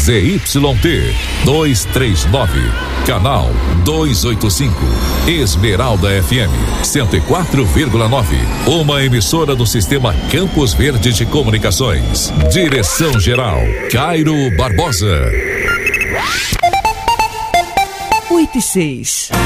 ZYT 239, canal 285, Esmeralda FM 104,9, uma emissora do Sistema Campos Verde de Comunicações. Direção-geral, Cairo Barbosa. 8 e 6.